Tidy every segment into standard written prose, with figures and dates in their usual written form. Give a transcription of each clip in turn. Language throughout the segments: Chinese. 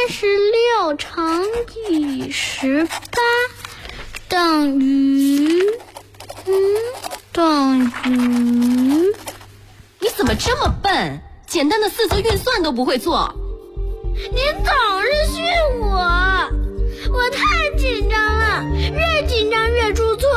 36乘以18等于你怎么这么笨？简单的四则运算都不会做。 您总是训我太紧张了，越紧张越出错。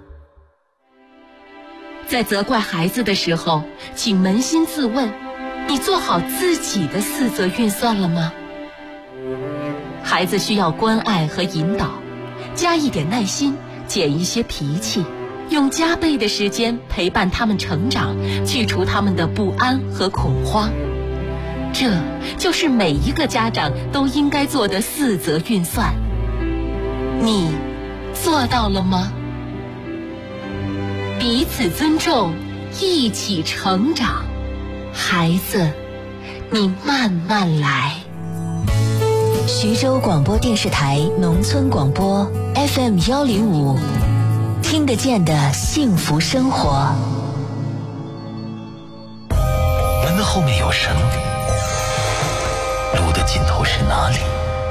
在责怪孩子的时候，请扪心自问，你做好自己的四则运算了吗？孩子需要关爱和引导，加一点耐心，减一些脾气，用加倍的时间陪伴他们成长，去除他们的不安和恐慌。这就是每一个家长都应该做的四则运算。你做到了吗？彼此尊重，一起成长。孩子，你慢慢来。 徐州广播电视台农村广播 FM105，听得见的幸福生活。 门的后面有神，路的尽头是哪里？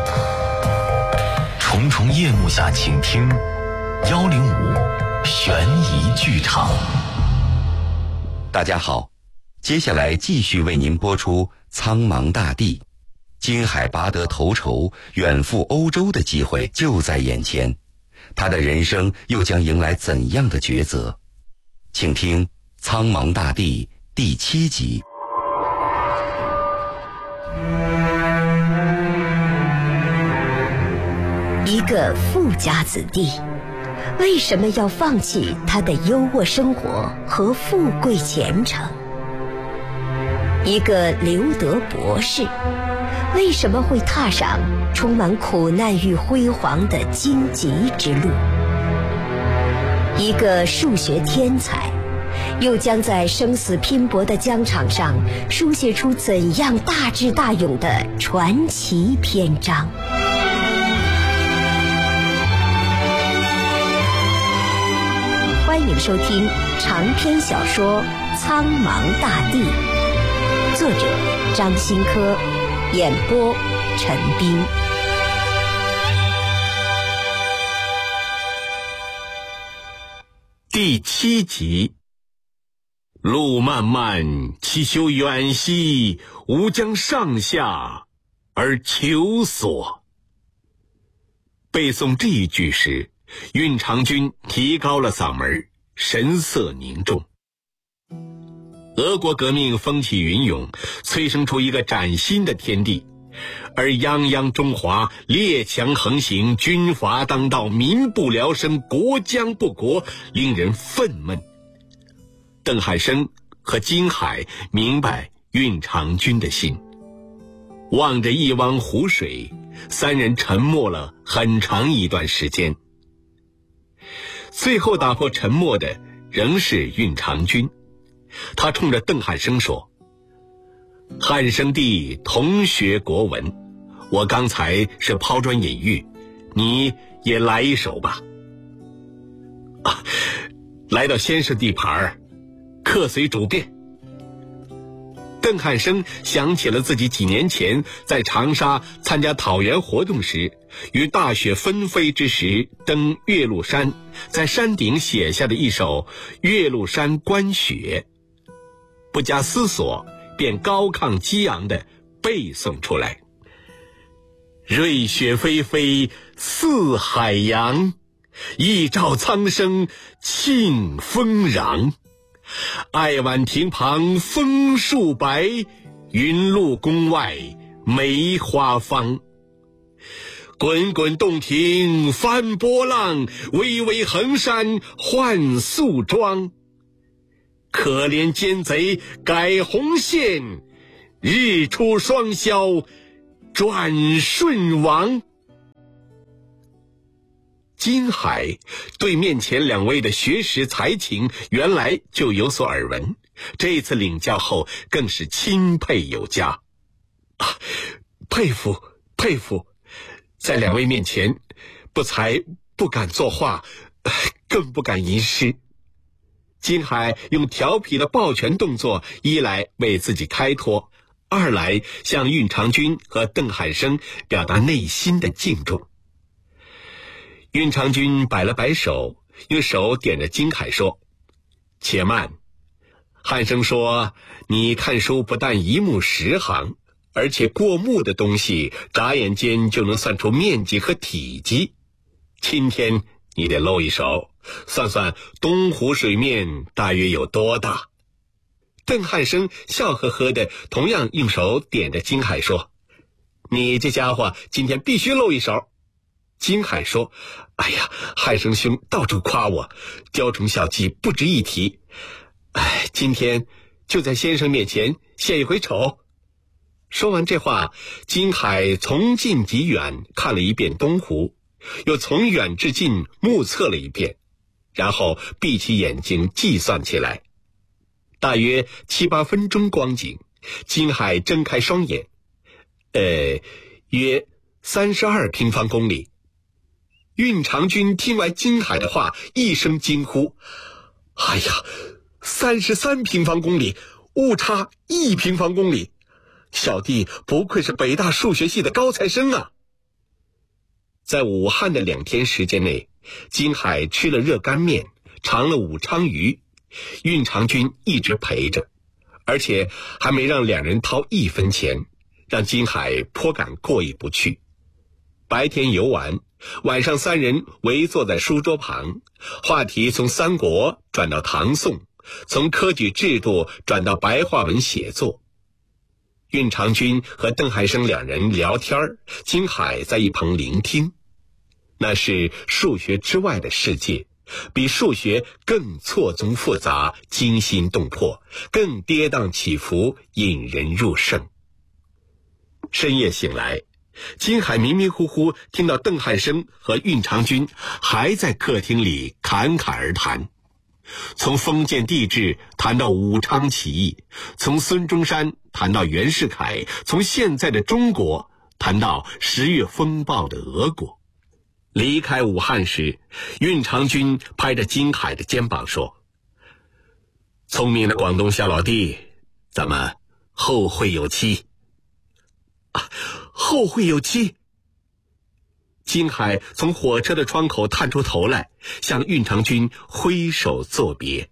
重重夜幕下，请听105悬疑剧场。 大家好，接下来继续为您播出《苍茫大地》。金海拔得头筹远赴欧洲的机会就在眼前，他的人生又将迎来怎样的抉择？请听《苍茫大地》第7集。 一个富家子弟，为什么要放弃他的优渥生活和富贵前程？一个留德博士，为什么会踏上充满苦难与辉煌的荆棘之路？一个数学天才，又将在生死拼搏的疆场上书写出怎样大智大勇的传奇篇章？欢迎收听长篇小说《苍茫大地》，作者张新科，演播陈斌。 第7集。路漫漫，其修远兮，吾将上下而求索。背诵这一句时，运长君提高了嗓门，神色凝重。俄国革命风起云涌，催生出一个崭新的天地，而泱泱中华列强横行，军阀当道，民不聊生，国将不国，令人愤懑。邓海生和金海明白运长君的心，望着一汪湖水，三人沉默了很长一段时间。最后打破沉默的仍是运长君，他冲着邓海生说：汉生帝同学国文，我刚才是抛砖引玉，你也来一首吧。来到先生地盘，客随主便。邓汉生想起了自己几年前在长沙参加讨袁活动时，于大雪纷飞之时登岳麓山，在山顶写下的一首《岳麓山观雪》，不加思索便高亢激昂地背诵出来：瑞雪霏霏似海洋，一照苍生庆丰壤。爱晚亭旁枫树白，云路宫外梅花芳。滚滚洞庭翻波浪，巍巍衡山换素装。可怜奸贼改红线，日出双霄转瞬亡。金海对面前两位的学识才情原来就有所耳闻，这次领教后更是钦佩有加。佩服佩服，在两位面前，不才不敢作画，更不敢吟诗。金海用调皮的抱拳动作，一来为自己开脱， 二来向运长君和邓汉生表达内心的敬重。运长君摆了摆手，用手点着金海说：“且慢。汉生说，你看书不但一目十行，而且过目的东西眨眼间就能算出面积和体积。今天你得露一手，算算东湖水面大约有多大。”邓汉生笑呵呵的，同样用手点着金海说：“你这家伙今天必须露一手。”金海说：“哎呀，汉生兄到处夸我，雕虫小技不值一提。今天就在先生面前献一回丑。”说完这话，金海从近及远看了一遍东湖，又从远至近目测了一遍，然后闭起眼睛计算起来。大约7、8分钟光景，金海睁开双眼，约32平方公里。运长君听完金海的话，一声惊呼：“哎呀，33平方公里，误差1平方公里！小弟不愧是北大数学系的高材生啊！”在武汉的2天时间内，金海吃了热干面，尝了武昌鱼，运长君一直陪着，而且还没让两人掏1分钱，让金海颇感过意不去。白天游玩，晚上3人围坐在书桌旁，话题从三国转到唐宋，从科举制度转到白话文写作。运长君和邓汉生两人聊天，金海在一旁聆听。那是数学之外的世界，比数学更错综复杂，惊心动魄，更跌宕起伏，引人入胜。深夜醒来，金海迷迷糊糊听到邓汉生和运长君还在客厅里侃侃而谈，从封建帝制谈到武昌起义，从孙中山谈到袁世凯，从现在的中国谈到10月风暴的俄国。离开武汉时，运长君拍着金海的肩膀说：“聪明的广东小老弟，咱们后会有期。”后会有期。金海从火车的窗口探出头来，向运长君挥手作别。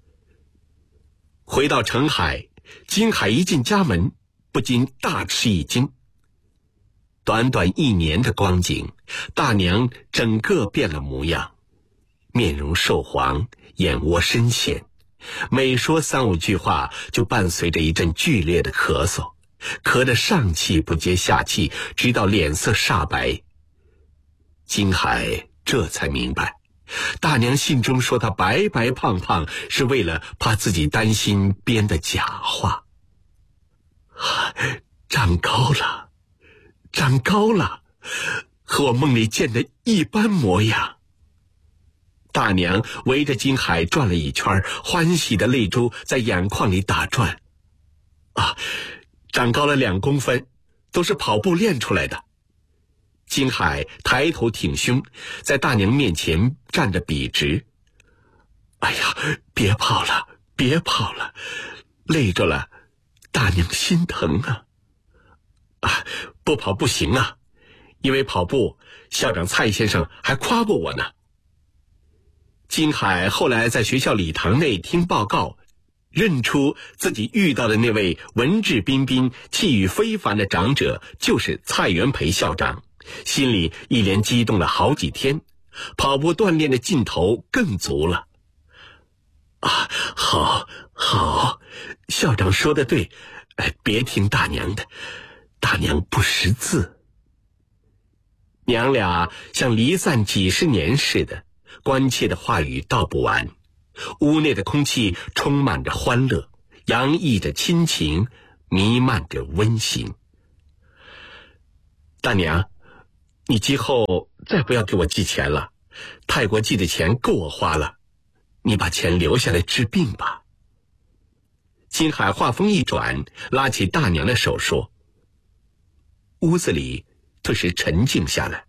回到澄海，金海一进家门，不禁大吃一惊。短短1年的光景，大娘整个变了模样，面容瘦黄，眼窝深陷，每说3、5句话就伴随着一阵剧烈的咳嗽，咳得上气不接下气，直到脸色煞白。金海这才明白，大娘信中说他白白胖胖，是为了怕自己担心编的假话。长高了，长高了，和我梦里见的一般模样。大娘围着金海转了一圈，欢喜的泪珠在眼眶里打转。长高了2公分，都是跑步练出来的。金海抬头挺胸，在大娘面前站得笔直。哎呀，别跑了，别跑了，累着了，大娘心疼啊！不跑不行啊，因为跑步，校长蔡先生还夸过我呢。金海后来在学校礼堂内听报告，认出自己遇到的那位文质彬彬、气宇非凡的长者就是蔡元培校长，心里一连激动了好几天，跑步锻炼的劲头更足了。好，校长说的对，别听大娘的，大娘不识字。娘俩像离散几10年似的，关切的话语道不完。屋内的空气充满着欢乐，洋溢着亲情，弥漫着温馨。大娘，你今后再不要给我寄钱了，泰国寄的钱够我花了，你把钱留下来治病吧。金海话锋一转，拉起大娘的手说。屋子里顿时沉静下来。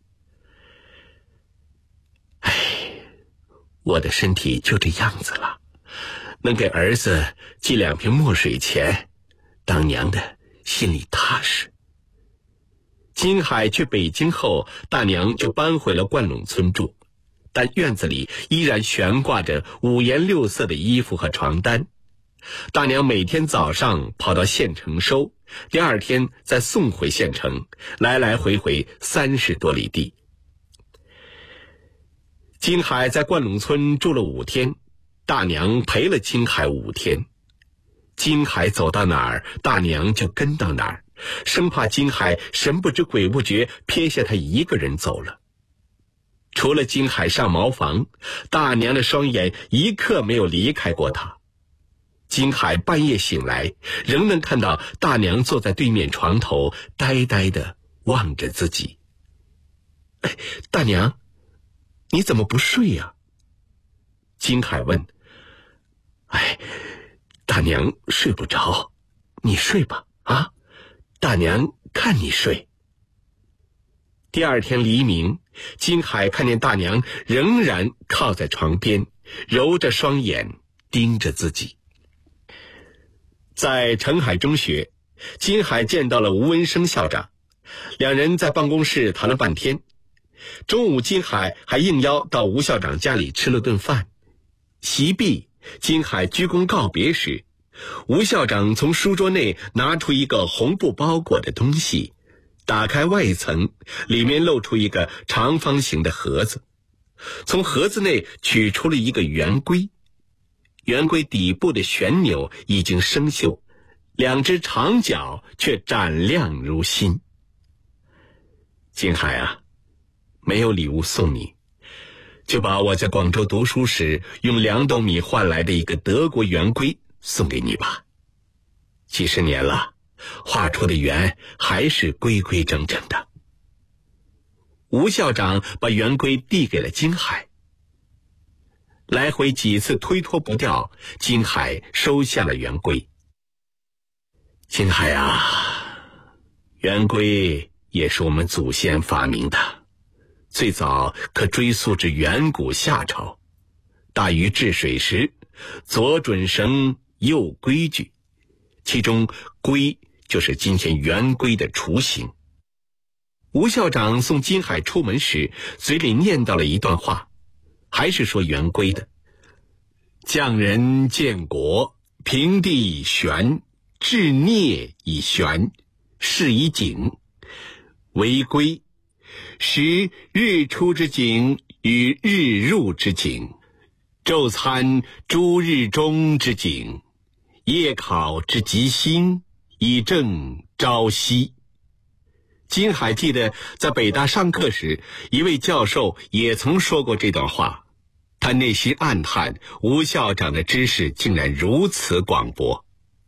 我的身体就这样子了，能给儿子寄2瓶墨水钱，当娘的心里踏实。金海去北京后，大娘就搬回了灌陇村住，但院子里依然悬挂着五颜六色的衣服和床单。大娘每天早上跑到县城收，第二天再送回县城，来来回回30多里地。金海在灌陇村住了5天，大娘陪了金海5天。金海走到哪儿，大娘就跟到哪儿，生怕金海神不知鬼不觉撇下他一个人走了。除了金海上茅房，大娘的双眼一刻没有离开过他。金海半夜醒来，仍能看到大娘坐在对面床头，呆呆地望着自己。大娘，你怎么不睡呀？金海问。大娘睡不着，你睡吧，啊，大娘看你睡。第二天黎明，金海看见大娘仍然靠在床边，揉着双眼盯着自己。在澄海中学，金海见到了吴文生校长，两人在办公室谈了半天。中午，金海还应邀到吴校长家里吃了顿饭。席毕，金海鞠躬告别时，吴校长从书桌内拿出一个红布包裹的东西，打开外层，里面露出一个长方形的盒子，从盒子内取出了一个圆规。圆规底部的旋钮已经生锈，2只长角却展亮如新。金海啊，没有礼物送你，就把我在广州读书时用2斗米换来的一个德国圆规送给你吧。几十年了，画出的圆还是规规整整的。吴校长把圆规递给了金海，来回几次推脱不掉，金海收下了圆规。金海啊，圆规也是我们祖先发明的，最早可追溯至远古夏朝。大禹治水时，左准绳，右规矩，其中规就是今天圆规的雏形。吴校长送金海出门时，嘴里念叨了一段话，还是说圆规的。匠人建国，平地以悬，制孽以悬，事以井，为规，使日出之井与日入之井，昼餐诸日中之井，夜考之吉星，以正朝夕。金海记得在北大上课时，一位教授也曾说过这段话，他内心暗叹，吴校长的知识竟然如此广博。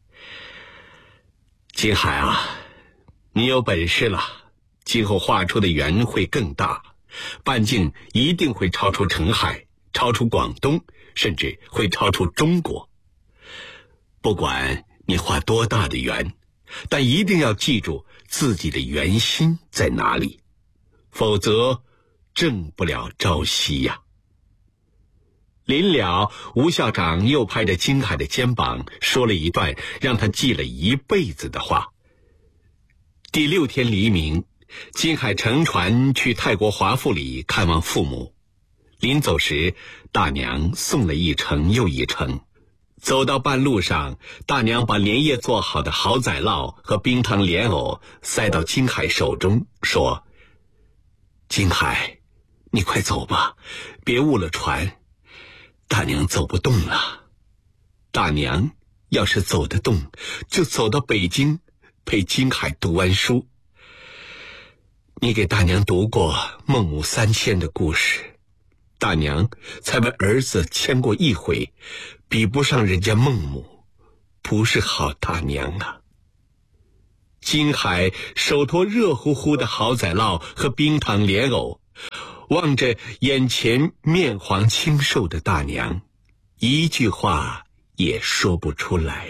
金海啊，你有本事了，今后画出的圆会更大，半径一定会超出澄海，超出广东，甚至会超出中国。不管你画多大的圆，但一定要记住自己的圆心在哪里，否则正不了朝夕呀。临了，吴校长又拍着金海的肩膀说了一段让他记了一辈子的话。第6天黎明，金海乘船去泰国华富里看望父母。临走时，大娘送了一程又一程。走到半路上，大娘把连夜做好的蚝仔烙和冰糖莲藕塞到金海手中，说：金海，你快走吧，别误了船，大娘走不动了。大娘要是走得动，就走到北京陪金海读完书。你给大娘读过孟母三迁的故事，大娘才为儿子迁过一回，比不上人家孟母，不是好大娘啊。金海手托热乎乎的蚝仔烙和冰糖莲藕，望着眼前面黄清瘦的大娘，一句话也说不出来。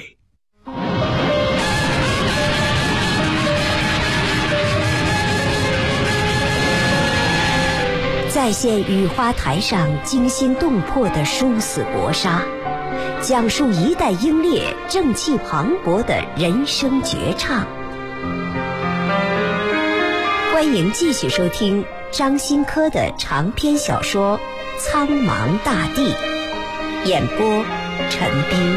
再现雨花台上惊心动魄的殊死搏杀，讲述一代英烈正气磅礴的人生绝唱， 欢迎继续收听张新科的长篇小说《苍茫大地》，演播陈斌。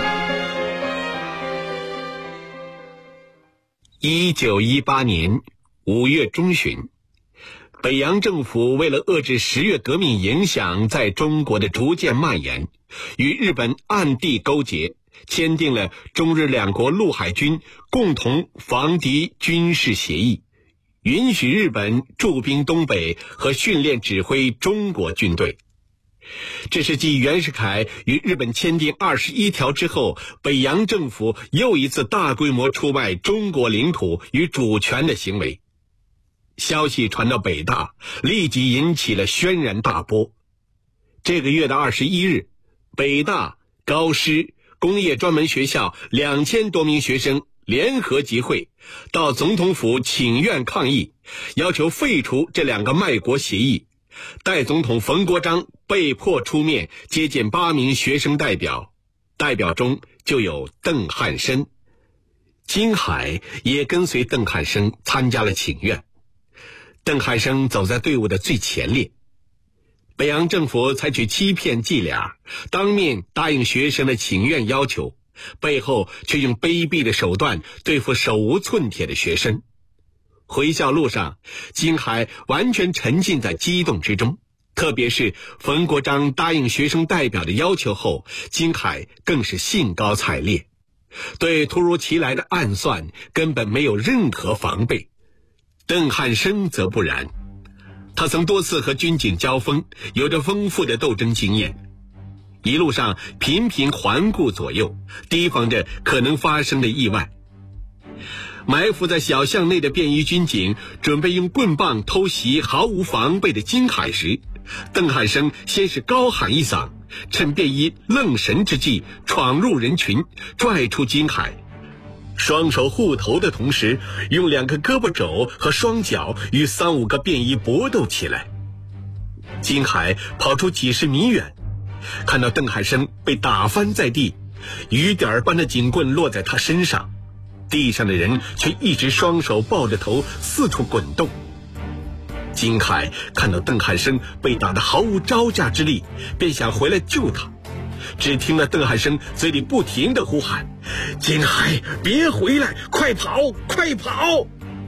1918年5月中旬，北洋政府为了遏制10月革命影响在中国的逐渐蔓延，与日本暗地勾结，签订了中日两国陆海军共同防敌军事协议，允许日本驻兵东北和训练指挥中国军队。这是继袁世凯与日本签订21条之后，北洋政府又一次大规模出卖中国领土与主权的行为。消息传到北大，立即引起了轩然大波。这个月的21日，北大、高师、工业专门学校2000多名学生联合集会，到总统府请愿抗议，要求废除这两个卖国协议。代总统冯国璋被迫出面接见8名学生代表，代表中就有邓汉生。金海也跟随邓汉生参加了请愿。邓汉生走在队伍的最前列。北洋政府采取欺骗伎俩，当面答应学生的请愿要求，背后却用卑鄙的手段对付手无寸铁的学生。回校路上，金海完全沉浸在激动之中，特别是冯国璋答应学生代表的要求后，金海更是兴高采烈，对突如其来的暗算根本没有任何防备。邓汉生则不然，他曾多次和军警交锋，有着丰富的斗争经验，一路上频频环顾左右，提防着可能发生的意外。埋伏在小巷内的便衣军警准备用棍棒偷袭毫无防备的金海时，邓汉生先是高喊一嗓，趁便衣愣神之际闯入人群，拽出金海，双手护头的同时，用2个胳膊肘和双脚与3、5个便衣搏斗起来。金海跑出几十米远，看到邓汉生被打翻在地，雨点般的警棍落在他身上，地上的人却一直双手抱着头四处滚动。金海看到邓汉生被打得毫无招架之力，便想回来救他，只听了邓汉生嘴里不停地呼喊：金海，别回来，快跑，快跑！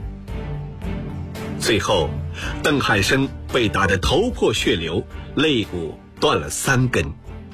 最后邓汉生被打得头破血流，肋骨断了3根。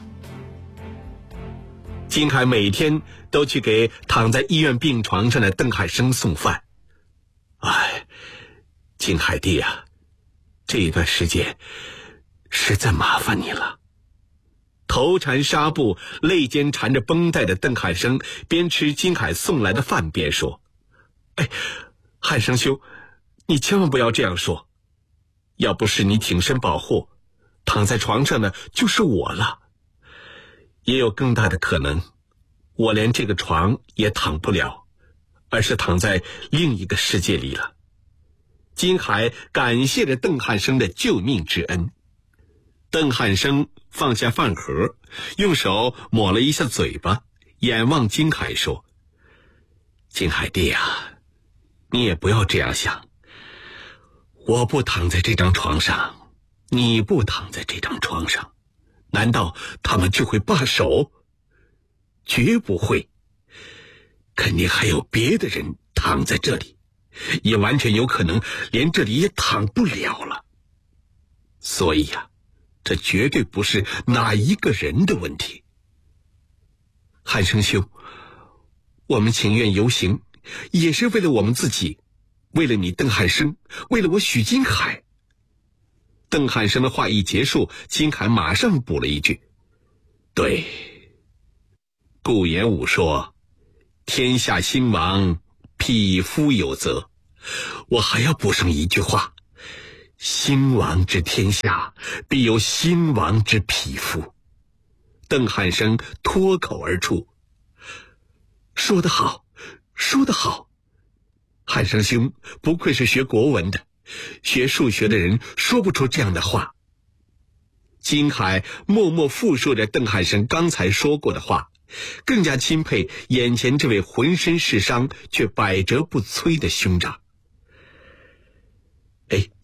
金海每天都去给躺在医院病床上的邓汉生送饭。哎，金海弟啊，这一段时间实在麻烦你了。头缠纱布，肋间缠着绷带的邓汉生边吃金海送来的饭边说：哎，汉生兄，你千万不要这样说，要不是你挺身保护，躺在床上的就是我了。也有更大的可能，我连这个床也躺不了，而是躺在另一个世界里了。金海感谢着邓汉生的救命之恩。邓汉生放下饭盒，用手抹了一下嘴巴，眼望金海说：金海弟啊，你也不要这样想，我不躺在这张床上，你不躺在这张床上，难道他们就会罢手？绝不会，肯定还有别的人躺在这里，也完全有可能连这里也躺不了了。所以啊，这绝对不是哪一个人的问题。汉生兄，我们情愿游行，也是为了我们自己，为了你邓汉生，为了我许金海。邓汉生的话一结束，金海马上补了一句：对，顾炎武说，天下兴亡，匹夫有责。我还要补上一句话：兴亡之天下，必有兴亡之匹夫。邓汉生脱口而出：说得好，说得好。汉生兄不愧是学国文的，学数学的人说不出这样的话。金海默默复述着邓汉生刚才说过的话，更加钦佩眼前这位浑身是伤却百折不摧的兄长。哎，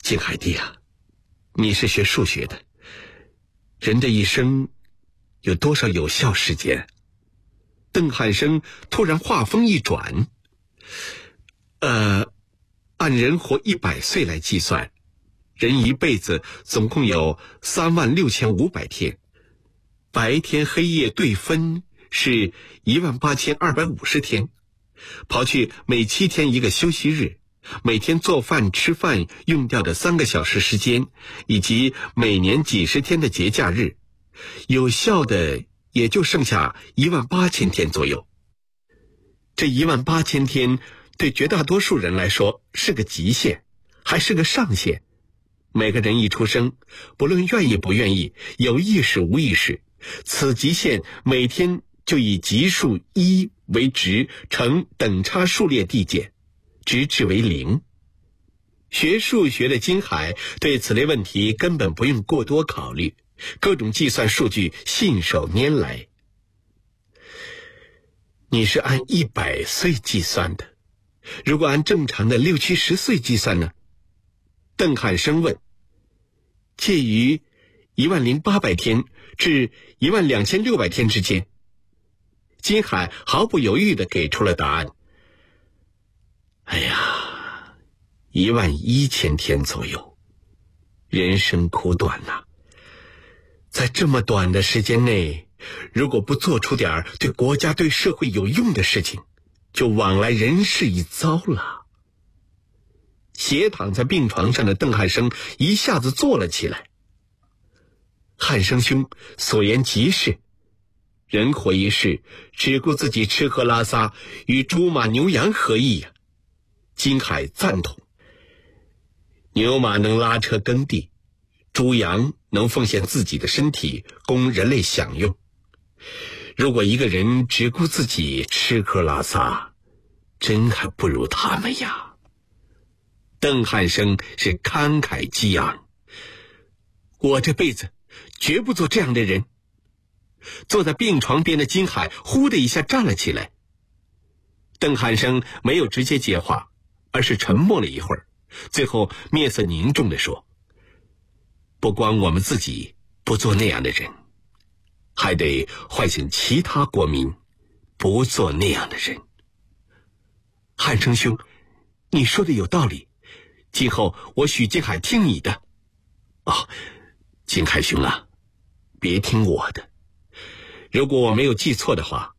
金海弟啊，你是学数学的，人的一生有多少有效时间？邓汉生突然话锋一转，按人活100岁来计算，人一辈子总共有36500天，白天黑夜对分是18250天，刨去每7天一个休息日，每天做饭吃饭用掉的3个小时时间，以及每年几十天的节假日，有效的也就剩下18000天左右。这18000天对绝大多数人来说是个极限，还是个上限。每个人一出生，不论愿意不愿意，有意识无意识，此极限每天就以级数1为值乘等差数列递减，直至为0。学数学的金海对此类问题根本不用过多考虑，各种计算数据信手拈来。你是按100岁计算的，如果按正常的60、70岁计算呢？邓汉生问。介于10800天至12600天之间。金海毫不犹豫地给出了答案。11000天左右。人生苦短呐，在这么短的时间内，如果不做出点对国家对社会有用的事情，就枉来人世一遭了。斜躺在病床上的邓汉生一下子坐了起来。汉生兄所言极是，人活一世，只顾自己吃喝拉撒，与猪马牛羊何异呀？金海赞同。牛马能拉车耕地，猪羊能奉献自己的身体供人类享用。如果一个人只顾自己吃喝拉撒，真还不如他们呀。邓汉生是慷慨激昂。我这辈子绝不做这样的人。坐在病床边的金海呼的一下站了起来。邓汉生没有直接接话，而是沉默了一会儿，最后面色凝重地说：不光我们自己不做那样的人，还得唤醒其他国民不做那样的人。汉生兄，你说的有道理，今后我许金海听你的。金海兄啊，别听我的。如果我没有记错的话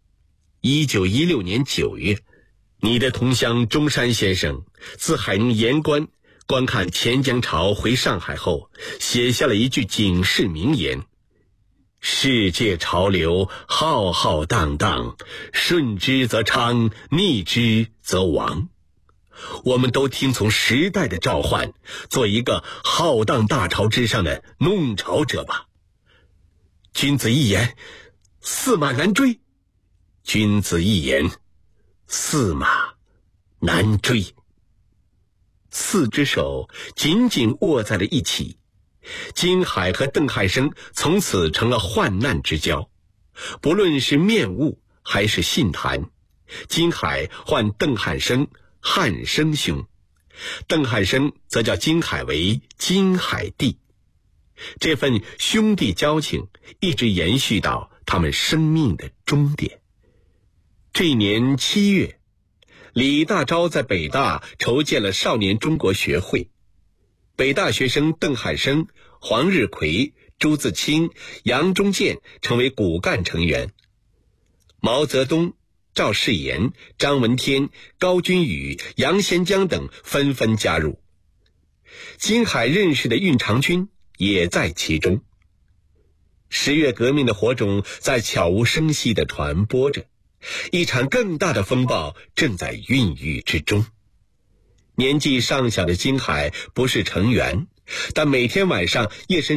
，1916年9月，你的同乡中山先生自海宁盐官观看钱江潮回上海后，写下了一句警示名言：世界潮流浩浩荡荡，顺之则昌，逆之则亡。我们都听从时代的召唤，做一个浩荡大潮之上的弄潮者吧。君子一言，驷马难追。君子一言，驷马难追。4只手紧紧握在了一起，金海和邓汉生从此成了患难之交。不论是面晤还是信谈，金海唤邓汉生汉生兄，邓汉生则叫金海为金海弟。这份兄弟交情一直延续到他们生命的终点。这一年7月，李大钊在北大筹建了少年中国学会，北大学生邓汉生、黄日葵、朱自清、杨忠健成为骨干成员，毛泽东、赵世炎、张闻天、高君宇、杨先江等纷纷加入。金海认识的运长军也在其中。10月革命的火种在悄无声息地传播着，一场更大的风暴正在孕育之中。年纪尚小的金海不是成员，但每天晚上夜深